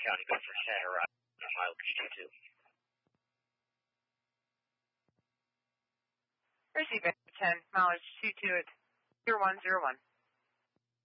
County, Bedford Center, mileage 22. Receive 10, mileage 22 at 0101.